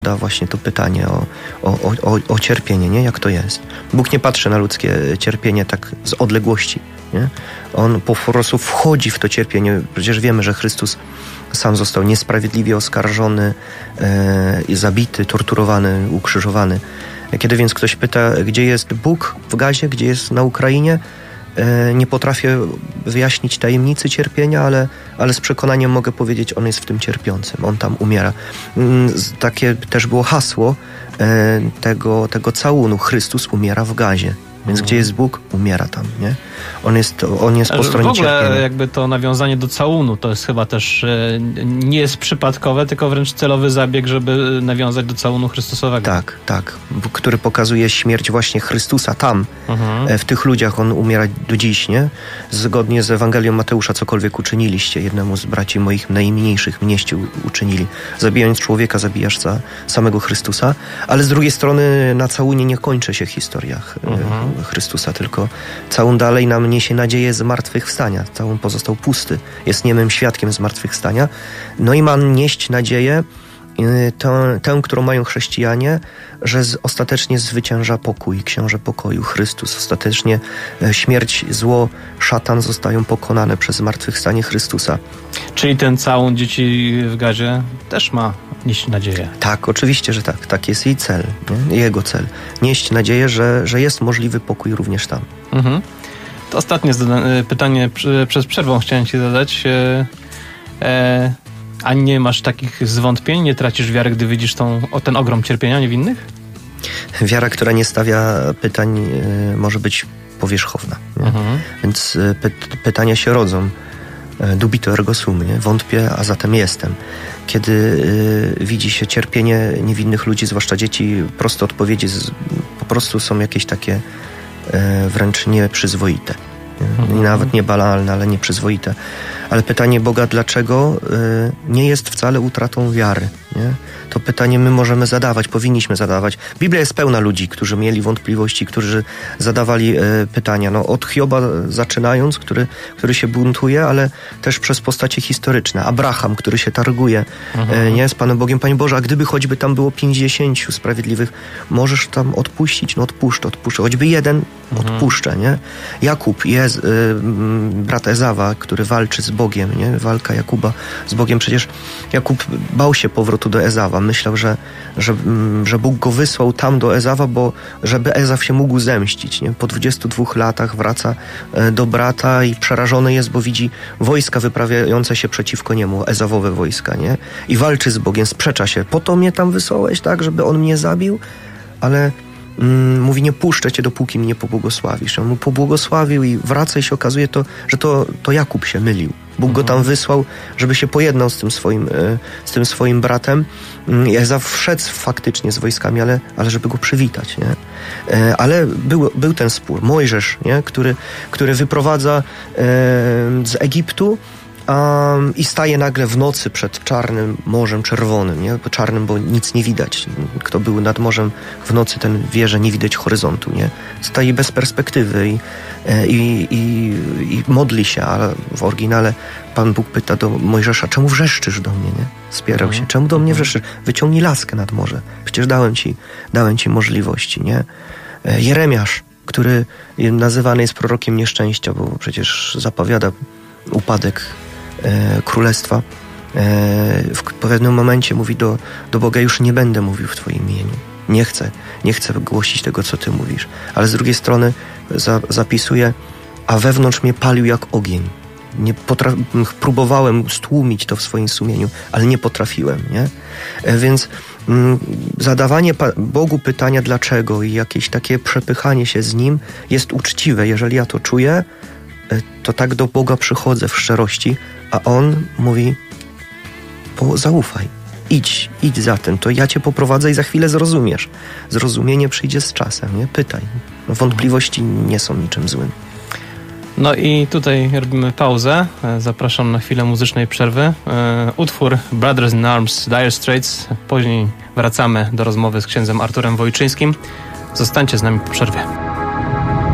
właśnie to pytanie o cierpienie, nie? Jak to jest? Bóg nie patrzy na ludzkie cierpienie tak z odległości, nie? On po prostu wchodzi w to cierpienie. Przecież wiemy, że Chrystus sam został niesprawiedliwie oskarżony, zabity, torturowany, ukrzyżowany. Kiedy więc ktoś pyta, gdzie jest Bóg w Gazie, gdzie jest na Ukrainie, nie potrafię wyjaśnić tajemnicy cierpienia, ale z przekonaniem mogę powiedzieć, on jest w tym cierpiącym, on tam umiera. Takie też było hasło tego całunu: Chrystus umiera w Gazie. Więc gdzie jest Bóg, umiera tam, nie? On jest po stronie cierpienia. W ogóle jakby to nawiązanie do całunu to jest chyba też nie jest przypadkowe, tylko wręcz celowy zabieg, żeby nawiązać do całunu Chrystusowego. Tak. Który pokazuje śmierć właśnie Chrystusa tam. W tych ludziach on umiera do dziś, nie? Zgodnie z Ewangelią Mateusza: cokolwiek uczyniliście jednemu z braci moich najmniejszych, mnieście uczynili. Zabijając człowieka, zabijasz samego Chrystusa. Ale z drugiej strony na całunie nie kończy się historia Chrystusa, tylko całun dalej nam niesie nadzieję zmartwychwstania. Całun pozostał pusty. Jest niemym świadkiem zmartwychwstania. No i ma nieść nadzieję, tę, którą mają chrześcijanie, że ostatecznie zwycięża pokój, książę pokoju, Chrystus. Ostatecznie śmierć, zło, szatan zostają pokonane przez zmartwychwstanie Chrystusa. Czyli ten całun dzieci w Gazie też ma nieść nadzieję. Tak, oczywiście, że tak. Tak jest jej cel, nie? Jego cel. Nieść nadzieję, że jest możliwy pokój również tam. To ostatnie pytanie przed przerwą chciałem ci zadać. A nie masz takich zwątpień? Nie tracisz wiary, gdy widzisz ten ogrom cierpienia niewinnych? Wiara, która nie stawia pytań, może być powierzchowna. Więc pytania się rodzą. Dubito ergo sum, nie? Wątpię, a zatem jestem. Kiedy widzi się cierpienie niewinnych ludzi, zwłaszcza dzieci, proste odpowiedzi po prostu są jakieś takie wręcz nieprzyzwoite. I nawet nie banalne, ale nieprzyzwoite. Ale pytanie Boga dlaczego nie jest wcale utratą wiary. Nie? To pytanie my możemy zadawać, powinniśmy zadawać. Biblia jest pełna ludzi, którzy mieli wątpliwości, którzy zadawali pytania. Od Hioba zaczynając, który się buntuje, ale też przez postacie historyczne. Abraham, który się targuje nie, z Panem Bogiem. Panie Boże, a gdyby choćby tam było 50 sprawiedliwych, możesz tam odpuścić? Odpuszczę. Choćby jeden, odpuszczę. Nie? Jakub, brat Ezawa, który walczy z Bogiem. Nie? Walka Jakuba z Bogiem. Przecież Jakub bał się powrotu do Ezawa. Myślał, że Bóg go wysłał tam do Ezawa, bo żeby Ezaw się mógł zemścić. Nie? Po 22 latach wraca do brata i przerażony jest, bo widzi wojska wyprawiające się przeciwko niemu, Ezawowe wojska. Nie? I walczy z Bogiem, sprzecza się. Po to mnie tam wysłałeś, tak, żeby on mnie zabił? Ale mówi, nie puszczę cię, dopóki mnie pobłogosławisz. On mu pobłogosławił i wraca i się okazuje że to Jakub się mylił. Bóg go tam wysłał, żeby się pojednał z tym swoim bratem. Ezaw wszedł faktycznie z wojskami, ale żeby go przywitać. Nie? Ale był ten spór. Mojżesz, nie? Który wyprowadza z Egiptu i staje nagle w nocy przed czarnym Morzem Czerwonym. Nie? Czarnym, bo nic nie widać. Kto był nad morzem w nocy, ten wie, że nie widać horyzontu. Nie? Staje bez perspektywy i modli się, ale w oryginale Pan Bóg pyta do Mojżesza: czemu wrzeszczysz do mnie? Nie? Spierał się. Czemu do mnie wrzeszczysz? Wyciągnij laskę nad morze. Przecież dałem ci możliwości. Nie? Jeremiasz, który nazywany jest prorokiem nieszczęścia, bo przecież zapowiada upadek królestwa, w pewnym momencie mówi do Boga: już nie będę mówił w Twoim imieniu. Nie chcę głosić tego, co Ty mówisz. Ale z drugiej strony zapisuje: a wewnątrz mnie palił jak ogień. Próbowałem stłumić to w swoim sumieniu, ale nie potrafiłem. Nie? Więc zadawanie Bogu pytania dlaczego i jakieś takie przepychanie się z Nim jest uczciwe. Jeżeli ja to czuję, to tak do Boga przychodzę w szczerości, a On mówi: zaufaj, idź za tym, to ja cię poprowadzę i za chwilę zrozumiesz. Zrozumienie przyjdzie z czasem, nie? Pytaj. Wątpliwości nie są niczym złym. No i tutaj robimy pauzę. Zapraszam na chwilę muzycznej przerwy. Utwór Brothers in Arms, Dire Straits. Później wracamy do rozmowy z księdzem Arturem Wojczyńskim. Zostańcie z nami po przerwie.